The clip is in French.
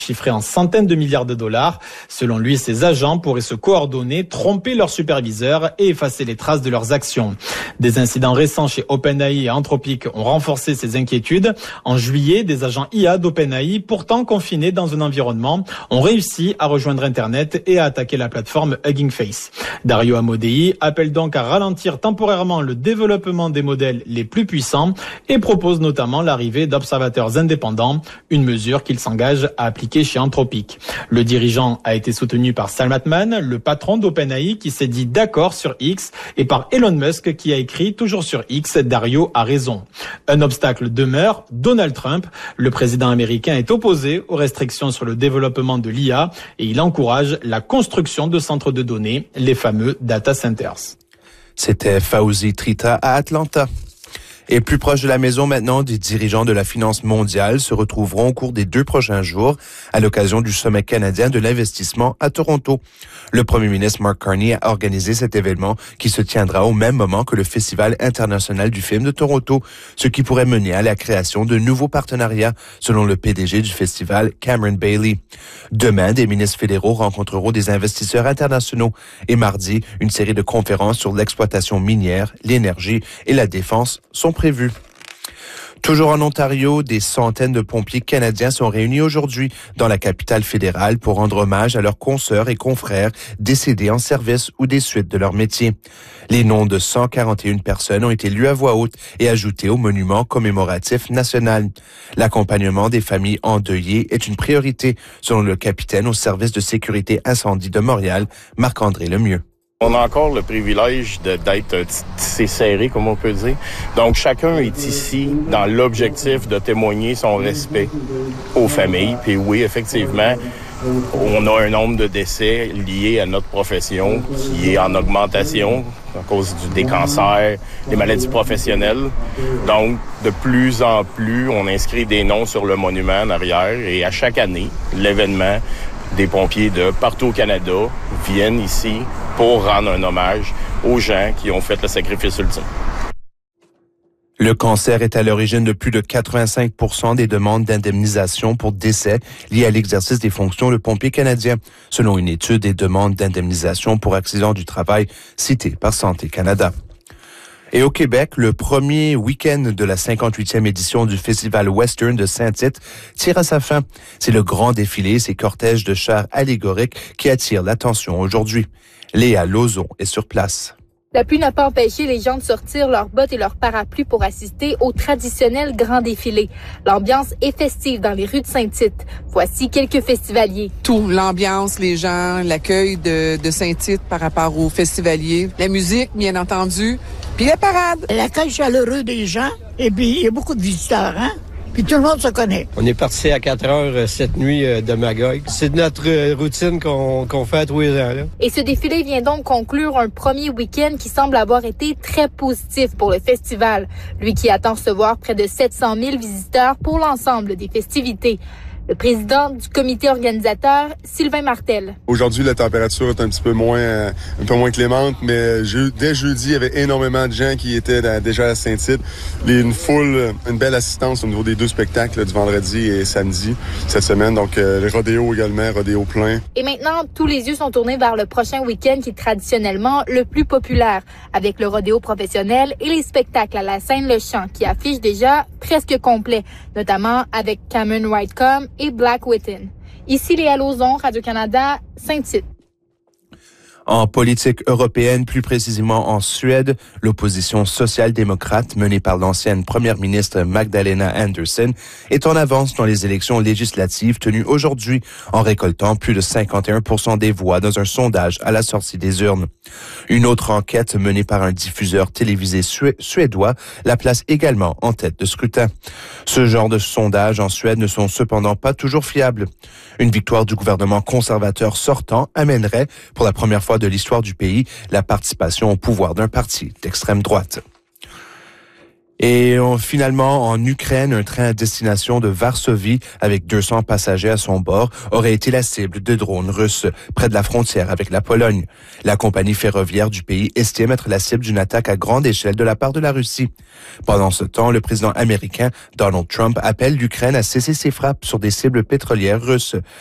chiffré en centaines de milliards de dollars. Selon lui, ces agents pourraient se coordonner, tromper leurs superviseurs et effacer les traces de leurs actions. Des incidents récents chez OpenAI et Anthropic ont renforcé ces inquiétudes. En juillet, des agents IA d'OpenAI, pourtant confinés dans un environnement, ont réussi à rejoindre Internet et à attaquer la plateforme Hugging Face. Dario Amodei appelle donc à ralentir temporairement le développement des modèles les plus puissants et propose notamment l'arrivée d'observateurs indépendants, une mesure qu'il s'engage à appliquer chez Anthropic. Le dirigeant a été soutenu par Sam Altman, le patron d'OpenAI qui s'est dit d'accord sur X, et par Elon Musk qui a écrit toujours sur X, Dario a raison. Un obstacle demeure, Donald Trump. Le président américain est opposé aux restrictions sur le développement de l'IA et il encourage la construction de centres de données, les fameux data centers. C'était Fauzi Trita à Atlanta. Et plus proche de la maison maintenant, des dirigeants de la finance mondiale se retrouveront au cours des 2 prochains jours à l'occasion du sommet canadien de l'investissement à Toronto. Le premier ministre Mark Carney a organisé cet événement qui se tiendra au même moment que le Festival international du film de Toronto, ce qui pourrait mener à la création de nouveaux partenariats, selon le PDG du festival, Cameron Bailey. Demain, des ministres fédéraux rencontreront des investisseurs internationaux et mardi, une série de conférences sur l'exploitation minière, l'énergie et la défense sont prévues. Toujours en Ontario, des centaines de pompiers canadiens sont réunis aujourd'hui dans la capitale fédérale pour rendre hommage à leurs consoeurs et confrères décédés en service ou des suites de leur métier. Les noms de 141 personnes ont été lus à voix haute et ajoutés au monument commémoratif national. L'accompagnement des familles endeuillées est une priorité, selon le capitaine au service de sécurité incendie de Montréal, Marc-André Lemieux. On a encore le privilège d'être tissé serré, comme on peut dire. Donc, chacun est ici dans l'objectif de témoigner son respect aux familles. Puis oui, effectivement, on a un nombre de décès liés à notre profession qui est en augmentation à cause des cancers, des maladies professionnelles. Donc, de plus en plus, on inscrit des noms sur le monument en arrière. Et à chaque année, l'événement, des pompiers de partout au Canada viennent ici pour rendre un hommage aux gens qui ont fait le sacrifice ultime. Le cancer est à l'origine de plus de 85% des demandes d'indemnisation pour décès liés à l'exercice des fonctions de pompiers canadiens, selon une étude des demandes d'indemnisation pour accidents du travail citée par Santé Canada. Et au Québec, le premier week-end de la 58e édition du Festival Western de Saint-Tite tire à sa fin. C'est le grand défilé, ces cortèges de chars allégoriques qui attirent l'attention aujourd'hui. Léa Lauzon est sur place. La pluie n'a pas empêché les gens de sortir leurs bottes et leurs parapluies pour assister au traditionnel grand défilé. L'ambiance est festive dans les rues de Saint-Tite. Voici quelques festivaliers. Tout, l'ambiance, les gens, l'accueil de Saint-Tite par rapport aux festivaliers, la musique, bien entendu, puis la parade. L'accueil chaleureux des gens, et puis il y a beaucoup de visiteurs, hein? Puis tout le monde se connaît. On est parti à 4 heures cette nuit de Magog. C'est notre routine qu'on fait à tous les ans. Là. Et ce défilé vient donc conclure un premier week-end qui semble avoir été très positif pour le festival. Lui qui attend recevoir près de 700 000 visiteurs pour l'ensemble des festivités. Le président du comité organisateur, Sylvain Martel. Aujourd'hui, la température est un peu moins clémente, mais dès jeudi, il y avait énormément de gens qui étaient déjà à Saint-Tite. Une belle assistance au niveau des 2 spectacles du vendredi et samedi cette semaine. Donc, le rodéo également, rodéo plein. Et maintenant, tous les yeux sont tournés vers le prochain week-end qui est traditionnellement le plus populaire, avec le rodéo professionnel et les spectacles à la Scène-le-Champ qui affichent déjà presque complet, notamment avec Cameron Whitecomb et Black Witten. Ici Léa Lauzon, Radio-Canada, Saint-Tite. En politique européenne, plus précisément en Suède, l'opposition social-démocrate menée par l'ancienne première ministre Magdalena Andersson est en avance dans les élections législatives tenues aujourd'hui en récoltant plus de 51% des voix dans un sondage à la sortie des urnes. Une autre enquête menée par un diffuseur télévisé suédois la place également en tête de scrutin. Ce genre de sondages en Suède ne sont cependant pas toujours fiables. Une victoire du gouvernement conservateur sortant amènerait, pour la première fois de l'histoire du pays, la participation au pouvoir d'un parti d'extrême droite. Et finalement, en Ukraine, un train à destination de Varsovie avec 200 passagers à son bord aurait été la cible de drones russes près de la frontière avec la Pologne. La compagnie ferroviaire du pays estime être la cible d'une attaque à grande échelle de la part de la Russie. Pendant ce temps, le président américain Donald Trump appelle l'Ukraine à cesser ses frappes sur des cibles pétrolières russes.